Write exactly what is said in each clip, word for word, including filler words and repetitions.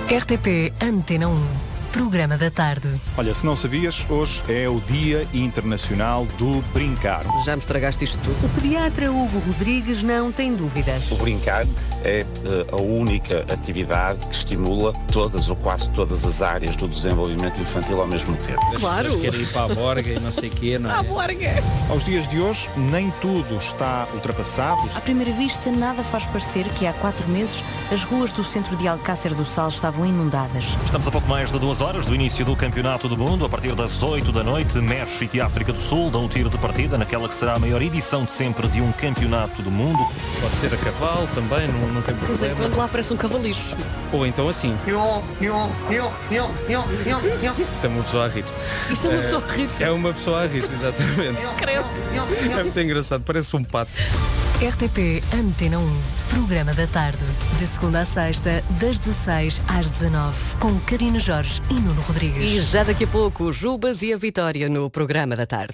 R T P Antena um, programa da tarde. Olha, se não sabias, hoje é o Dia Internacional do Brincar. Já me estragaste isto tudo. O pediatra Hugo Rodrigues não tem dúvidas. O brincar é uh, a única atividade que estimula todas ou quase todas as áreas do desenvolvimimento infantil ao mesmo tempo. Claro. As querem ir para a borga e não sei o quê, não é? A borga. Aos dias de hoje, nem tudo está ultrapassado. À primeira vista, nada faz parecer que há quatro meses as ruas do centro de Alcácer do Sal estavam inundadas. Estamos a pouco mais de duas horas do início do Campeonato do Mundo. A partir das oito da noite, México e África do Sul dão o tiro de partida naquela que será a maior edição de sempre de um Campeonato do Mundo. Pode ser a cavalo também, não, não tem Quer dizer, problema. quando lá parece um cavalicho. Ou então assim. Isto é uma pessoa a rir. Isto é uma pessoa a rir-se. É uma pessoa a rir, exatamente. Credo. É muito engraçado, parece um pato. R T P Antena um, programa da tarde. De segunda a sexta, das dezesseis às dezanove, com Karina Jorge e Nuno E Rodrigues. já daqui a pouco, Jubas e a Vitória no programa da tarde.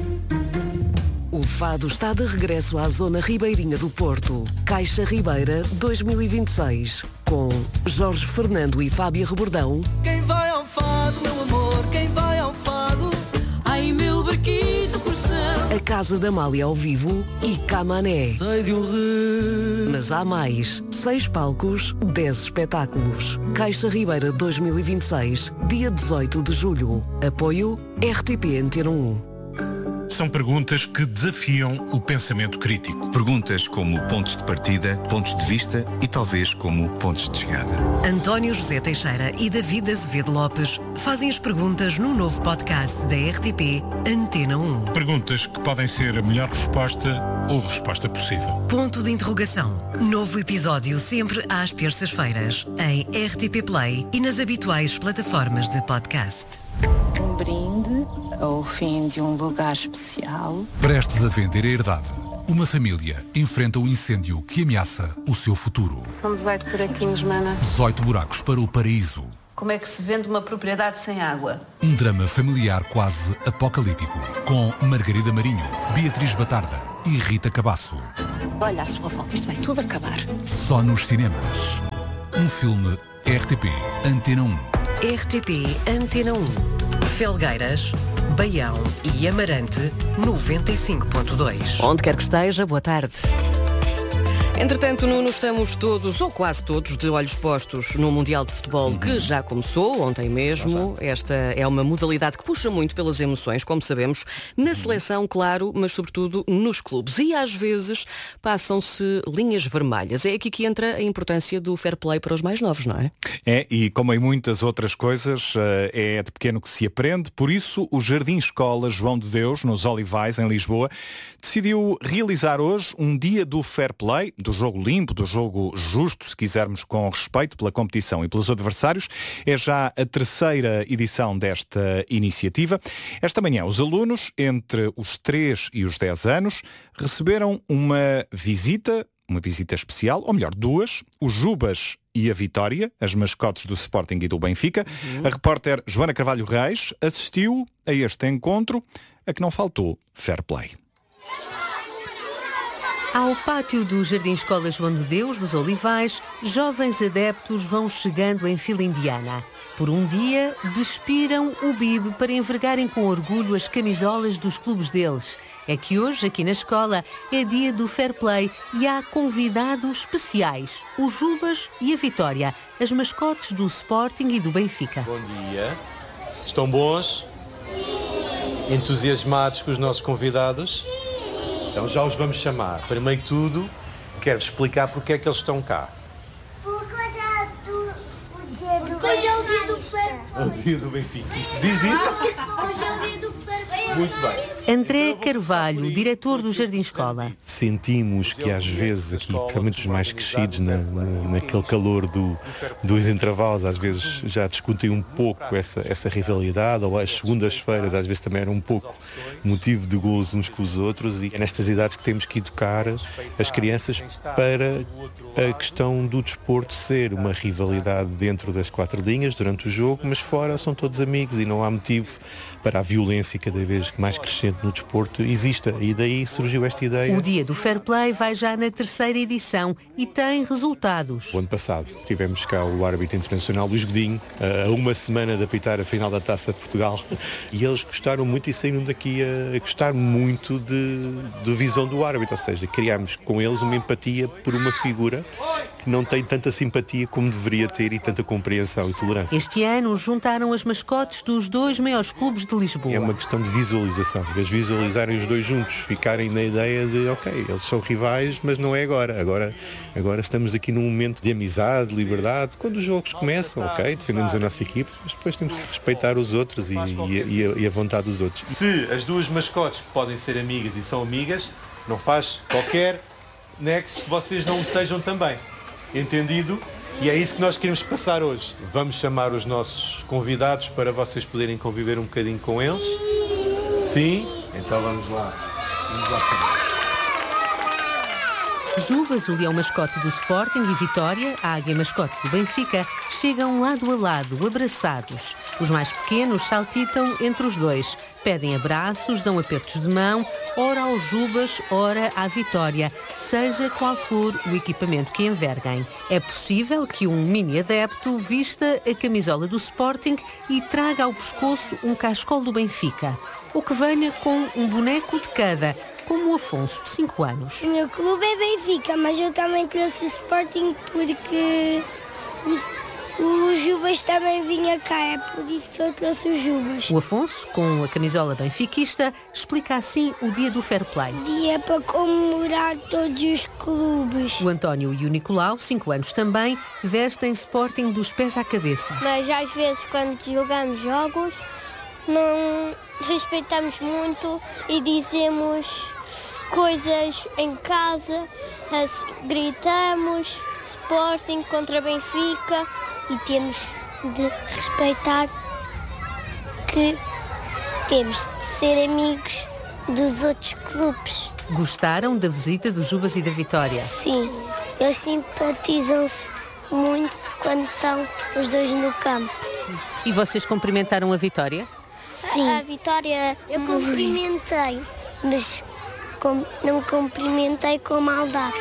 O fado está de regresso à zona ribeirinha do Porto. Caixa Ribeira dois mil e vinte e seis. Com Jorge Fernando e Fábia Rebordão. Quem vai ao fado, meu amor, quem vai ao fado? Ai, meu barquito coração. A Casa da Amália ao vivo e Camané. Sei de um rio. Mas há mais. Seis palcos, dez espetáculos. Caixa Ribeira dois mil e vinte e seis, dia dezoito de julho. Apoio R T P Antena um. São perguntas que desafiam o pensamento crítico. Perguntas como pontos de partida, pontos de vista e talvez como pontos de chegada. António José Teixeira e David Azevedo Lopes fazem as perguntas no novo podcast da R T P Antena um. Perguntas que podem ser a melhor resposta ou resposta possível. Ponto de interrogação. Novo episódio sempre às terças-feiras, em R T P Play e nas habituais plataformas de podcast. Um brinde ao fim de um lugar especial. Prestes a vender a herdade. Uma família enfrenta o incêndio que ameaça o seu futuro. São dezoito buraquinhos, mana. dezoito buracos para o paraíso. Como é que se vende uma propriedade sem água? Um drama familiar quase apocalíptico. Com Margarida Marinho, Beatriz Batarda e Rita Cabasso. Olha à sua volta, isto vai tudo acabar. Só nos cinemas. Um filme R T P Antena um. R T P Antena um. Felgueiras, Baião e Amarante, noventa e cinco ponto dois. Onde quer que esteja, boa tarde. Entretanto, Nuno, estamos todos, ou quase todos, de olhos postos no Mundial de Futebol, uhum. que já começou ontem mesmo. Esta é uma modalidade que puxa muito pelas emoções, como sabemos, na seleção, claro, mas sobretudo nos clubes. E às vezes passam-se linhas vermelhas. É aqui que entra a importância do fair play para os mais novos, não é? É, e como em muitas outras coisas, é de pequeno que se aprende. Por isso, o Jardim Escola João de Deus, nos Olivais, em Lisboa, decidiu realizar hoje um dia do fair play, do jogo limpo, do jogo justo, se quisermos, com respeito pela competição e pelos adversários. É já a terceira edição desta iniciativa. Esta manhã, os alunos, entre os três e os dez anos, receberam uma visita, uma visita especial, ou melhor, duas, o Jubas e a Vitória, as mascotes do Sporting e do Benfica. Uhum. A repórter Joana Carvalho Reis assistiu a este encontro, a que não faltou fair play. Ao pátio do Jardim Escola João de Deus, dos Olivais, jovens adeptos vão chegando em fila indiana. Por um dia, despiram o B I B para envergarem com orgulho as camisolas dos clubes deles. É que hoje, aqui na escola, é dia do fair play e há convidados especiais, o Jubas e a Vitória, as mascotes do Sporting e do Benfica. Bom dia. Estão bons? Entusiasmados com os nossos convidados? Então já os vamos chamar. Primeiro que tudo, quero explicar porque é que eles estão cá. Porque hoje é o dia do Benfica. Hoje é o dia do fair play. É o dia do Benfica. Isto diz disso? Hoje é o dia do fair play. Muito bem. André Carvalho, diretor do Jardim Escola. Sentimos que às vezes aqui, principalmente os mais crescidos, na, na, naquele calor do, dos intervalos, às vezes já discutem um pouco essa, essa rivalidade, ou as segundas-feiras às vezes também era um pouco motivo de gozo uns com os outros, e é nestas idades que temos que educar as crianças para a questão do desporto ser uma rivalidade dentro dentro das quatro linhas durante o jogo, mas fora são todos amigos e não há motivo para a violência cada vez mais crescente no desporto exista. E daí surgiu esta ideia. O Dia do Fair Play vai já na terceira edição e tem resultados. O ano passado tivemos cá o árbitro internacional Luís Godinho, a uma semana de apitar a final da Taça de Portugal, e eles gostaram muito e saíram daqui a, a gostar muito de, de visão do árbitro, ou seja, criámos com eles uma empatia por uma figura que não tem tanta simpatia como deveria ter e tanta compreensão e tolerância. Este ano juntaram as mascotes dos dois maiores clubes de Lisboa. É uma questão de visualização. Eles visualizarem os dois juntos, ficarem na ideia de, ok, eles são rivais, mas não é agora. Agora, agora estamos aqui num momento de amizade, de liberdade. Quando os jogos começam, ok, defendemos a nossa equipe, mas depois temos que respeitar os outros e, e, e, a, e a vontade dos outros. Se as duas mascotes podem ser amigas e são amigas, não faz qualquer nexo que vocês não o sejam também. Entendido? E é isso que nós queremos passar hoje. Vamos chamar os nossos convidados para vocês poderem conviver um bocadinho com eles. Sim? Então vamos lá. Vamos lá. Jubas, o leão mascote do Sporting, e Vitória, a águia mascote do Benfica, chegam lado a lado, abraçados. Os mais pequenos saltitam entre os dois, pedem abraços, dão apertos de mão, ora ao Jubas, ora à Vitória, seja qual for o equipamento que enverguem. É possível que um mini adepto vista a camisola do Sporting e traga ao pescoço um cascol do Benfica, ou que venha com um boneco de cada, como o Afonso, de cinco anos. O meu clube é Benfica, mas eu também trouxe o Sporting porque o Jubas também vinha cá, é por isso que eu trouxe o Jubas. O Afonso, com a camisola benfiquista, explica assim o Dia do Fair Play. Dia para comemorar todos os clubes. O António e o Nicolau, cinco anos também, vestem Sporting dos pés à cabeça. Mas às vezes quando jogamos jogos, não respeitamos muito e dizemos coisas em casa, gritamos Sporting contra Benfica e temos de respeitar que temos de ser amigos dos outros clubes. Gostaram da visita dos Jubas e da Vitória? Sim, eles simpatizam-se muito quando estão os dois no campo. E vocês cumprimentaram a Vitória? Sim. A Vitória eu cumprimentei, mas com, não cumprimentei com maldade.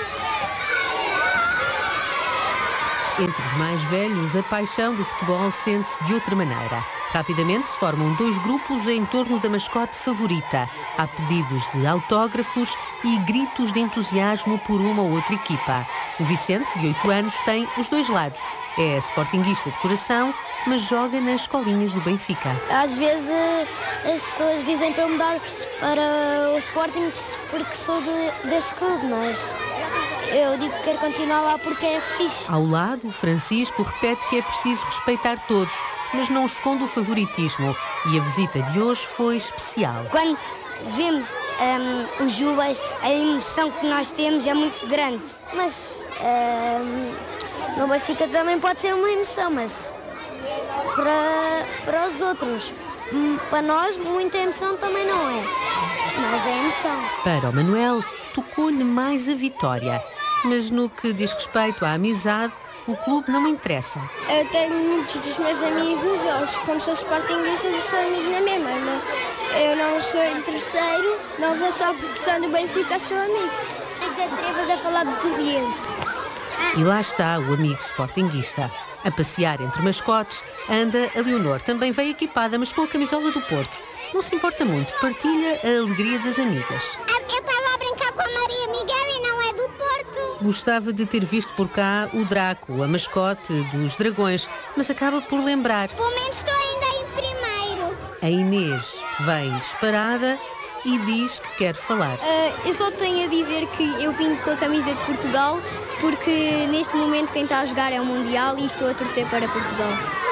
Entre os mais velhos, a paixão do futebol sente-se de outra maneira. Rapidamente se formam dois grupos em torno da mascote favorita. Há pedidos de autógrafos e gritos de entusiasmo por uma ou outra equipa. O Vicente, de oito anos, tem os dois lados. É sportinguista de coração, mas joga nas escolinhas do Benfica. Às vezes as pessoas dizem para eu mudar para o Sporting porque sou de, desse clube, mas eu digo que quero continuar lá porque é fixe. Ao lado, Francisco repete que é preciso respeitar todos, mas não esconde o favoritismo. E a visita de hoje foi especial. Quando vemos um, os Jubas, a emoção que nós temos é muito grande. Mas um, no Benfica também pode ser uma emoção, mas para, para os outros, para nós, muita emoção também não é. Mas é emoção. Para o Manuel, tocou-lhe mais a Vitória. Mas no que diz respeito à amizade, o clube não me interessa. Eu tenho muitos dos meus amigos, eles, como são sportinguistas, eu sou amigo na mesma. Eu não sou em terceiro, não vou só porque sou do Benfica, sou amigo. Tem que atrevas a falar de Torriense. E lá está o amigo sportinguista. A passear entre mascotes, anda a Leonor. Também veio equipada, mas com a camisola do Porto. Não se importa muito, partilha a alegria das amigas. Eu estava a brincar com a Maria Miguel e não é do Porto. Gostava de ter visto por cá o Draco, a mascote dos dragões, mas acaba por lembrar. Pelo menos estou ainda em primeiro. A Inês vem disparada e diz que quer falar. Uh, eu só tenho a dizer que eu vim com a camisa de Portugal porque neste momento quem está a jogar é o Mundial e estou a torcer para Portugal.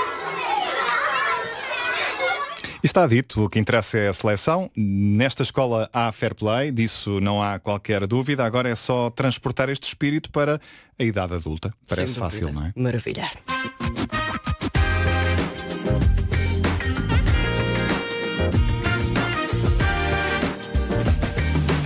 Está dito, o que interessa é a seleção. Nesta escola há fair play, disso não há qualquer dúvida. Agora é só transportar este espírito para a idade adulta. Parece fácil, não é? Maravilha.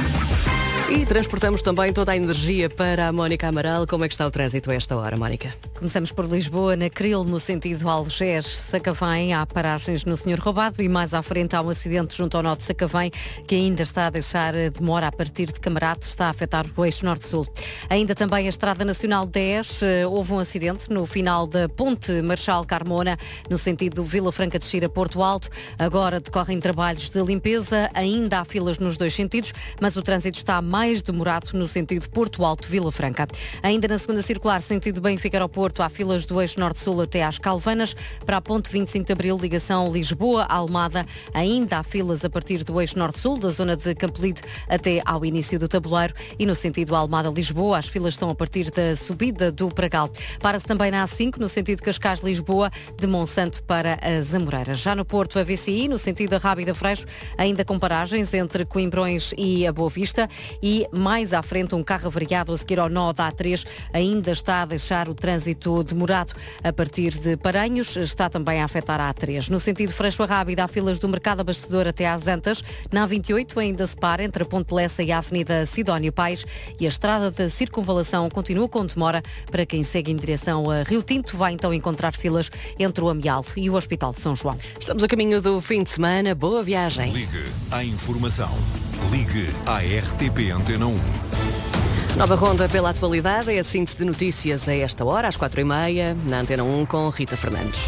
E transportamos também toda a energia para a Mónica Amaral. Como é que está o trânsito a esta hora, Mónica? Começamos por Lisboa, na Cril, no sentido Algés-Sacavém. Há paragens no Senhor Roubado e mais à frente há um acidente junto ao nó de Sacavém que ainda está a deixar demora a partir de Camarate, está a afetar o eixo norte-sul. Ainda também a Estrada Nacional dez, houve um acidente no final da Ponte Marchal Carmona, no sentido Vila Franca de Xira, Porto Alto. Agora decorrem trabalhos de limpeza, ainda há filas nos dois sentidos, mas o trânsito está mais demorado no sentido Porto Alto-Vila Franca. Ainda na segunda circular, sentido Benfica-Aeroporto, há filas do eixo norte-sul até às Calvanas. Para a ponte vinte e cinco de Abril, ligação Lisboa-Almada, ainda há filas a partir do eixo norte-sul, da zona de Campolide até ao início do tabuleiro. E no sentido Almada-Lisboa, as filas estão a partir da subida do Pragal. Para-se também na A cinco, no sentido Cascais-Lisboa, de Monsanto para as Amoreiras. Já no Porto, a V C I, no sentido da Rábida Freixo, ainda com paragens entre Coimbrões e a Boa Vista. E mais à frente, um carro avariado a seguir ao nó da A três, ainda está a deixar o trânsito demorado a partir de Paranhos, está também a afetar a A três. No sentido Freixo a Rábida, há filas do Mercado Abastecedor até às Antas. Na A vinte e oito ainda se para entre a Ponte Lessa e a Avenida Sidónio Pais, e a estrada da Circunvalação continua com demora para quem segue em direção a Rio Tinto. Vai então encontrar filas entre o Amial e o Hospital de São João. Estamos a caminho do fim de semana. Boa viagem. Ligue à informação. Ligue à R T P Antena um. Nova ronda pela atualidade, é a síntese de notícias a esta hora, às quatro e meia, na Antena um, com Rita Fernandes.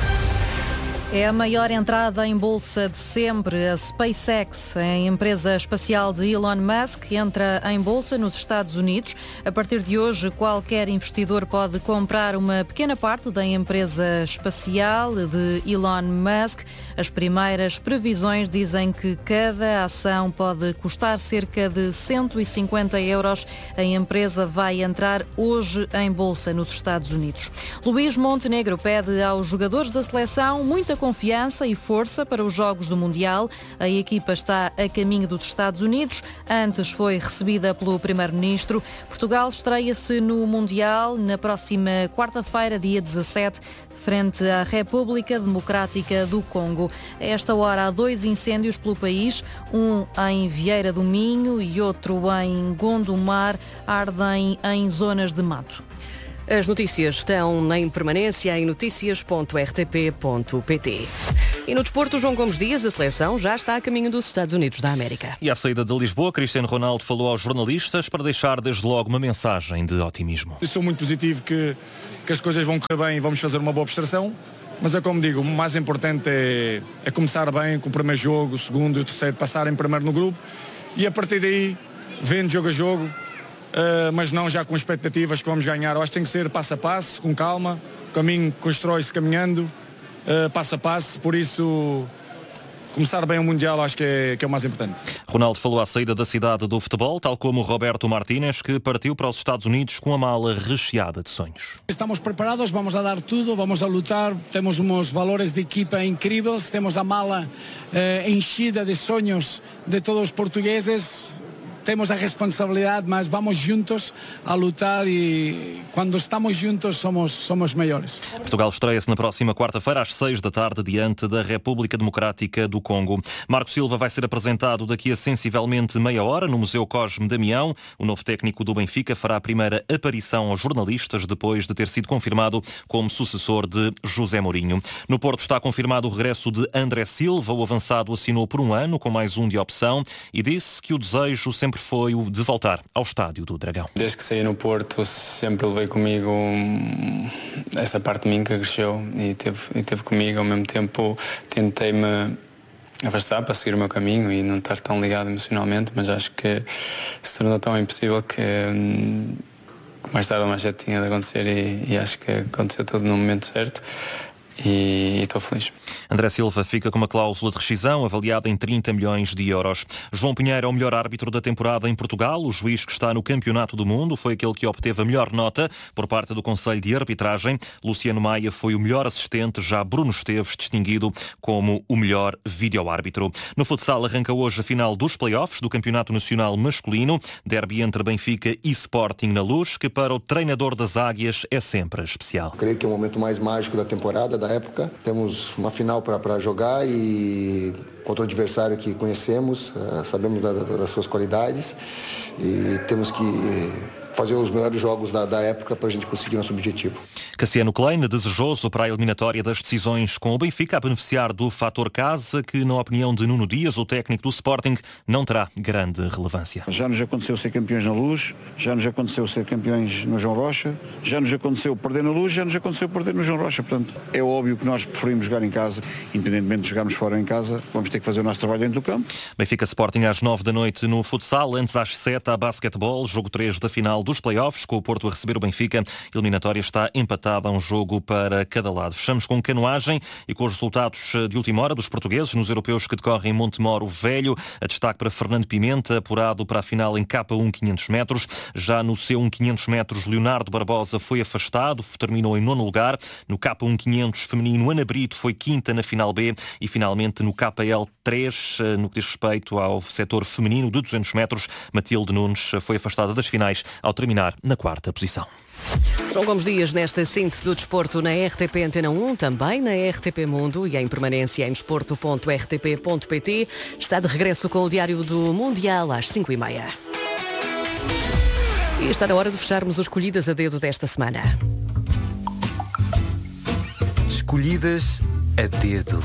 É a maior entrada em bolsa de sempre. A SpaceX, a empresa espacial de Elon Musk, entra em bolsa nos Estados Unidos. A partir de hoje, qualquer investidor pode comprar uma pequena parte da empresa espacial de Elon Musk. As primeiras previsões dizem que cada ação pode custar cerca de cento e cinquenta euros. A empresa vai entrar hoje em bolsa nos Estados Unidos. Luís Montenegro pede aos jogadores da seleção muita confiança e força para os Jogos do Mundial. A equipa está a caminho dos Estados Unidos. Antes foi recebida pelo Primeiro-Ministro. Portugal estreia-se no Mundial na próxima quarta-feira, dia dezassete, frente à República Democrática do Congo. A esta hora há dois incêndios pelo país, um em Vieira do Minho e outro em Gondomar, ardem em zonas de mato. As notícias estão em permanência em notícias ponto r t p ponto p t. E no desporto, João Gomes Dias, a seleção, já está a caminho dos Estados Unidos da América. E à saída de Lisboa, Cristiano Ronaldo falou aos jornalistas para deixar desde logo uma mensagem de otimismo. Eu sou muito positivo que, que as coisas vão correr bem e vamos fazer uma boa prestação, mas é como digo, o mais importante é, é começar bem com o primeiro jogo, o segundo e o terceiro, passarem primeiro no grupo e a partir daí, vendo jogo a jogo, Uh, mas não já com expectativas que vamos ganhar. Eu acho que tem que ser passo a passo, com calma. O caminho constrói-se caminhando, uh, passo a passo. Por isso, começar bem o Mundial acho que é, que é o mais importante. Ronaldo falou à saída da cidade do futebol, tal como Roberto Martínez, que partiu para os Estados Unidos com a mala recheada de sonhos. Estamos preparados, vamos a dar tudo, vamos a lutar. Temos uns valores de equipa incríveis, temos a mala uh, enchida de sonhos de todos os portugueses. Temos a responsabilidade, mas vamos juntos a lutar e quando estamos juntos somos, somos melhores. Portugal estreia-se na próxima quarta-feira às seis da tarde diante da República Democrática do Congo. Marco Silva vai ser apresentado daqui a sensivelmente meia hora no Museu Cosme Damião. O novo técnico do Benfica fará a primeira aparição aos jornalistas depois de ter sido confirmado como sucessor de José Mourinho. No Porto está confirmado o regresso de André Silva. O avançado assinou por um ano com mais um de opção e disse que o desejo sempre foi o de voltar ao Estádio do Dragão. Desde que saí no Porto sempre levei comigo essa parte de mim que cresceu e teve, e teve comigo. Ao mesmo tempo tentei-me afastar para seguir o meu caminho e não estar tão ligado emocionalmente, mas acho que se tornou tão impossível que mais tarde ou mais cedo tinha de acontecer e, e acho que aconteceu tudo no momento certo. E estou feliz. André Silva fica com uma cláusula de rescisão avaliada em trinta milhões de euros. João Pinheiro é o melhor árbitro da temporada em Portugal. O juiz que está no Campeonato do Mundo foi aquele que obteve a melhor nota por parte do Conselho de Arbitragem. Luciano Maia foi o melhor assistente, já Bruno Esteves distinguido como o melhor vídeo-árbitro. No futsal arranca hoje a final dos play-offs do Campeonato Nacional Masculino. Derby entre Benfica e Sporting na Luz, que para o treinador das Águias é sempre especial. Creio que é o momento mais mágico da temporada, da época. Temos uma final para jogar e contra o adversário que conhecemos, uh, sabemos da, da, das suas qualidades e temos que fazer os melhores jogos da, da época para a gente conseguir nosso objetivo. Cassiano Klein, desejoso para a eliminatória das decisões com o Benfica a beneficiar do fator casa, que na opinião de Nuno Dias, o técnico do Sporting, não terá grande relevância. Já nos aconteceu ser campeões na Luz, já nos aconteceu ser campeões no João Rocha, já nos aconteceu perder na Luz, já nos aconteceu perder no João Rocha. Portanto, é óbvio que nós preferimos jogar em casa, independentemente de jogarmos fora em casa, vamos ter que fazer o nosso trabalho dentro do campo. Benfica Sporting às nove da noite no futsal, antes às sete a basquetebol, jogo três da final dos play-offs, com o Porto a receber o Benfica. A eliminatória está empatada a um jogo para cada lado. Fechamos com canoagem e com os resultados de última hora dos portugueses nos europeus que decorrem em Montemoro Velho. A destaque para Fernando Pimenta, apurado para a final em K um quinhentos metros. Já no C um quinhentos metros, Leonardo Barbosa foi afastado, terminou em nono lugar. No K um quinhentos feminino, Ana Brito foi quinta na final B e finalmente no K L três, no que diz respeito ao setor feminino de duzentos metros, Matilde Nunes foi afastada das finais ao terminar na quarta posição. João Gomes Dias nesta síntese do desporto na R T P Antena um, também na R T P Mundo e em permanência em desporto ponto r t p ponto p t. Está de regresso com o Diário do Mundial às cinco e meia. E está na hora de fecharmos os escolhidas a dedo desta semana. Escolhidas a dedo.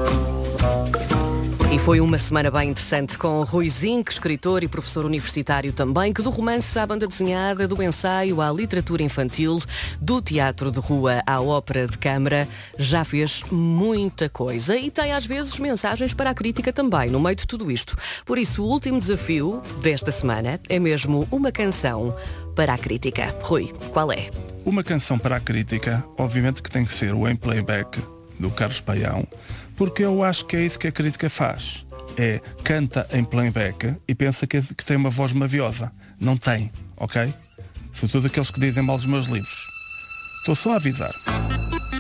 E foi uma semana bem interessante com Rui Zinck, escritor e professor universitário também, que do romance à banda desenhada, do ensaio à literatura infantil, do teatro de rua à ópera de câmara, já fez muita coisa e tem às vezes mensagens para a crítica também, no meio de tudo isto. Por isso, o último desafio desta semana é mesmo uma canção para a crítica. Rui, qual é? Uma canção para a crítica, obviamente que tem que ser o Em Playback, do Carlos Paião, porque eu acho que é isso que a crítica faz. É, canta em playback e pensa que, que tem uma voz maviosa. Não tem, ok? Sobretudo aqueles que dizem mal dos meus livros. Estou só a avisar.